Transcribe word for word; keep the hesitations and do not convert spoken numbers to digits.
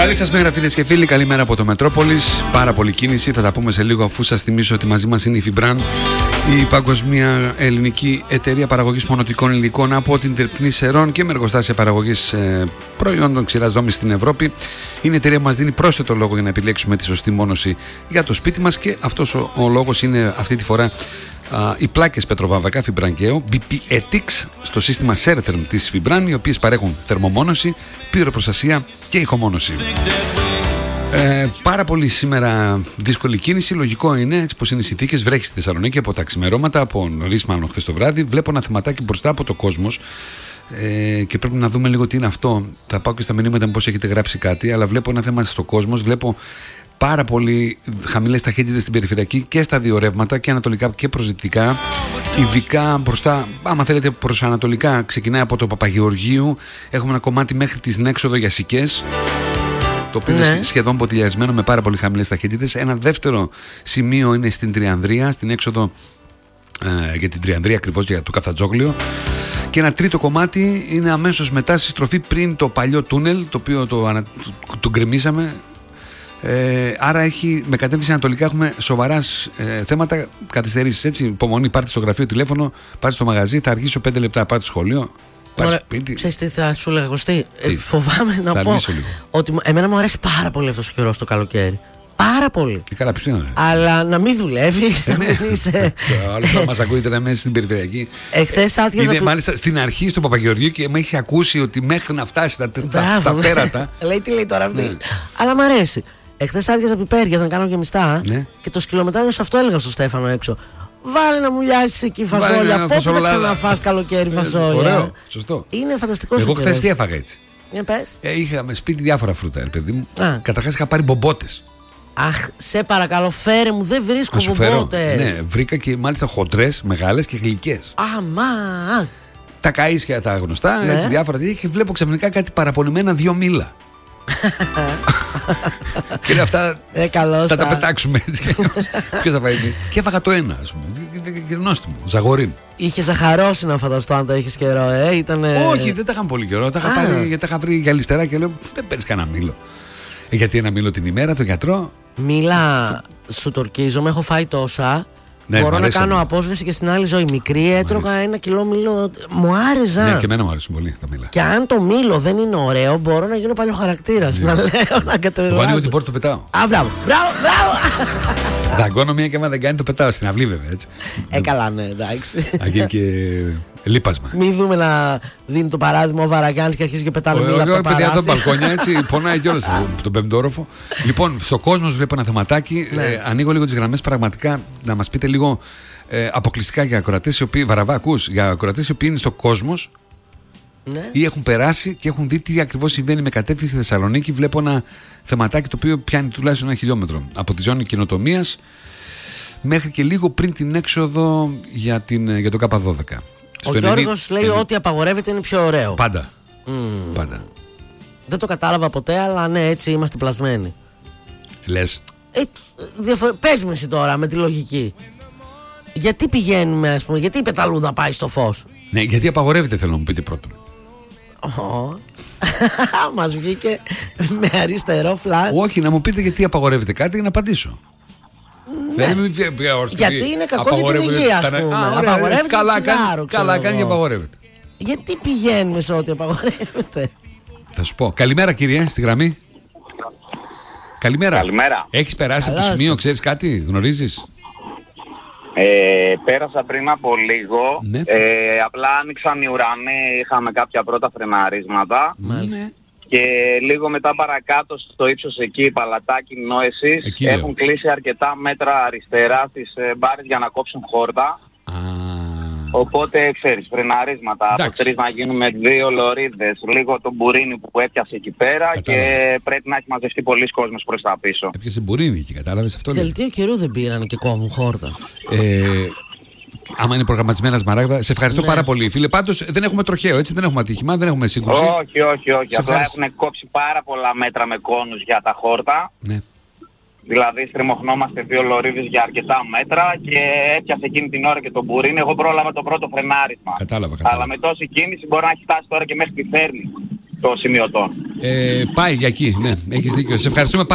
Καλή σας μέρα, φίλες και φίλοι. Καλημέρα από το Μετρόπολης. Πάρα πολύ κίνηση. Θα τα πούμε σε λίγο, αφού σας θυμίσω ότι μαζί μας είναι η Fibran, η παγκοσμία ελληνική εταιρεία παραγωγής μονοτικών υλικών από την Τερπνή Σερών και με εργοστάσια παραγωγής ε, προϊόντων ξηράς δόμης στην Ευρώπη. Είναι η εταιρεία που μας δίνει πρόσθετο λόγο για να επιλέξουμε τη σωστή μόνωση για το σπίτι μας, και αυτός ο, ο λόγος είναι αυτή τη φορά α, οι πλάκες Πετροβάμβακα Fibran μπι πι Ethics στο σύστημα Sertherm της Fibran, οι οποίες παρέχουν θερμομόνωση, πυροπροστασία και ηχομόνωση. Ε, πάρα πολύ σήμερα δύσκολη κίνηση. Λογικό είναι, έτσι πως είναι οι συνθήκες. Βρέχει στη Θεσσαλονίκη από τα ξημερώματα, από νωρίς μάλλον χθες το βράδυ. Βλέπω ένα θεματάκι μπροστά από το Κόσμος ε, και πρέπει να δούμε λίγο τι είναι αυτό. Θα πάω και στα μηνύματα πώς έχετε γράψει κάτι, αλλά βλέπω ένα θέμα στο Κόσμος. Βλέπω πάρα πολύ χαμηλές ταχύτητες στην περιφερειακή και στα δύο ρεύματα, και ανατολικά και προς δυτικά. Ειδικά μπροστά, άμα θέλετε, προς ανατολικά ξεκινάει από το Παπαγεωργίου. Έχουμε ένα κομμάτι μέχρι τη Νέξοδο για Σικές, το οποίο ναι. είναι σχεδόν ποτηλιασμένο με πάρα πολύ χαμηλές ταχύτητες. Ένα δεύτερο σημείο είναι στην Τριανδρία, στην έξοδο ε, για την Τριανδρία, ακριβώς για το Καφτατζόγλιο. Και ένα τρίτο κομμάτι είναι αμέσως μετά στη στροφή πριν το παλιό τούνελ, το οποίο το, το, το γκρεμίσαμε. Ε, άρα έχει, με κατεύθυνση ανατολικά έχουμε σοβαρά ε, θέματα, καθυστερήσεις. Έτσι, υπομονή, πάρτε στο γραφείο τηλέφωνο, πάρτε στο μαγαζί, θα αργήσω πέντε λεπτά, πάρτε στο σχολείο. Ωραία, ξέρεις τι θα σου λέγα, Κωστή, ε, φοβάμαι να πω ότι εμένα μου αρέσει πάρα πολύ αυτός ο καιρός το καλοκαίρι. Πάρα πολύ. Και καλά, ποιο είναι. Αλλά να μην δουλεύεις, να μην είσαι. Άλλο θα μας ακούτε να μέσα στην περιφερειακή. Εχθές άτιαζα. Είναι μάλιστα στην αρχή στο Παπαγεωργίου και με έχει ακούσει ότι μέχρι να φτάσει στα πέρατα. Λέει τι λέει τώρα αυτή. Αλλά μ' αρέσει. Εχθές άδειαζα πιπέρια, θα κάνω και μιστά. Και το σκυλομετάλλιο σε αυτό έλεγα στο Στέφανο έξω. Βάλε να μου λιάσεις εκεί φασόλια. Πότε θα ξαναφάς καλοκαίρι φασόλια. Ωραίο, σωστό. Είναι φανταστικό. Εγώ χθες τι έφαγα έτσι. Για πες. Ε, είχα με σπίτι διάφορα φρούτα, ρε παιδί μου. Καταρχάς είχα πάρει μπομπότες. Αχ, σε παρακαλώ, φέρε μου, δεν βρίσκω μπομπότες. Ναι, βρήκα και μάλιστα χοντρές, μεγάλες και γλυκές. Αμά. Τα καΐσια τα γνωστά, ναι. Έτσι διάφορα. Και βλέπω ξαφνικά κάτι παραπονημένα δύο μήλα. Και είναι αυτά. Ε, θα τα πετάξουμε έτσι. Ποιος θα φάει. Και έφαγα το ένα, ας πούμε. Και νόστιμο, ζαγορίν. Είχε ζαχαρώσει να φανταστώ αν το έχεις καιρό, ε. Ήτανε... Όχι, δεν τα είχαν πολύ καιρό. Τα είχα πάρει, γιατί τα είχα βρει για λιστερά και λέω δεν παίρνεις κανένα μήλο. Ε, γιατί ένα μήλο την ημέρα, τον γιατρό. Μήλα σου τορκίζομαι, έχω φάει τόσα. Ναι, μπορώ να κάνω απόσβεση και στην άλλη ζωή. Μικρή έτρωγα ένα κιλό μήλο. Μου άρεζα. Ναι, και εμένα μου αρέσουν πολύ τα μήλα. Και αν το μήλο δεν είναι ωραίο, μπορώ να γίνω παλιό χαρακτήρα. Ναι. Να λέω, να κατεβάσω. Το ανοίγω την πόρτα, το πετάω. Α, μπράβο, μπράβο, μπράβο. Δαγκώνω μία και άμα δεν κάνει, το πετάω στην αυλή, βέβαια. Έτσι. Ε, καλά, ναι, εντάξει. Να γίνει και λείπασμα. Μην δούμε να δίνει το παράδειγμα ο Βαραγκάνης και αρχίζει και πετάνε μήλα από τα παράθυρα. Παιδιά, τον μπαλκόνια έτσι, πονάει κιόλας τον πέμπτο όροφο. Λοιπόν, στο Κόσμος βλέπω ένα θεματάκι. Ναι. Ε, ανοίγω λίγο τις γραμμές πραγματικά να μας πείτε λίγο ε, αποκλειστικά για ακροατές οι οποίοι, Βαραβά, ακούς, για ακροατές οι οποίοι είναι στο Κόσμος. Ναι. Ή έχουν περάσει και έχουν δει τι ακριβώς συμβαίνει με κατεύθυνση στη Θεσσαλονίκη. Βλέπω ένα θεματάκι το οποίο πιάνει τουλάχιστον ένα χιλιόμετρο από τη ζώνη καινοτομίας μέχρι και λίγο πριν την έξοδο για, την, για τον Κάπα δώδεκα. Ο στο Γιώργος λέει ότι ό,τι απαγορεύεται είναι πιο ωραίο. Πάντα. Mm. Πάντα. Δεν το κατάλαβα ποτέ, αλλά ναι, έτσι είμαστε πλασμένοι. Λες. Ε, διαφο... Πες με εσύ τώρα με τη λογική. Γιατί πηγαίνουμε, ας πούμε, γιατί η πεταλούδα πάει στο φως. Ναι, γιατί απαγορεύεται, θέλω να μου πείτε πρώτον. Oh. Μας βγήκε με αριστερό φλας. Όχι, να μου πείτε γιατί απαγορεύεται κάτι για να απαντήσω. Ναι. Γιατί είναι κακό για την υγεία, ας πούμε. Α, απαγορεύεται καλά, το τσιγάρο, καλά κάνει και απαγορεύεται. Γιατί πηγαίνουμε σε ό,τι απαγορεύεται. Θα σου πω. Καλημέρα, κύριε, στη γραμμή. Καλημέρα. Καλημέρα. Έχεις περάσει από το σημείο, ξέρεις κάτι, γνωρίζεις. Ε, πέρασα πριν από λίγο. Ναι. Ε, απλά άνοιξαν οι ουρανοί, είχαμε κάποια πρώτα φρεναρίσματα. Μάλιστα. Και λίγο μετά παρακάτω στο ύψος εκεί, Παλατάκι, Νόεσης, εκεί έχουν λέω. κλείσει αρκετά μέτρα αριστερά στις ε, μπάρες για να κόψουν χόρτα. Α. Οπότε ξέρεις, φρεναρίσματα. Εντάξει. Από τρεις να γίνουμε δύο λωρίδες, λίγο το μπουρίνι που έπιασε εκεί πέρα. Κατάλαβα. Και πρέπει να έχει μαζευτεί πολλοί κόσμος προς τα πίσω. Έπιασε μπουρίνι εκεί, κατάλαβες αυτό. Δελτίο καιρού δεν πήραν και κόβουν χόρτα. Ε, άμα είναι προγραμματισμένα Σμαράγδα, σε ευχαριστώ ναι. πάρα πολύ, φίλε. Πάντως δεν έχουμε τροχαίο, έτσι, δεν έχουμε ατύχημα, δεν έχουμε σύγκρουση. Όχι, όχι, όχι. Σε Απλά ευχαριστώ. έχουν κόψει πάρα πολλά μέτρα με κόνους για τα χόρτα. Ναι. Δηλαδή στριμωχνόμαστε δύο λωρίδες για αρκετά μέτρα και έπιασε εκείνη την ώρα και τον μπουρίνι. Εγώ πρόλαβα το πρώτο φρενάρισμα. Κατάλαβα, κατάλαβα. Αλλά με τόση κίνηση μπορεί να έχει φτάσει τώρα και μέχρι τη Φέρνη. το σημειωτό. Ε, πάει για εκεί, ναι, έχεις δίκιο. Σε ευχαριστούμε πάρα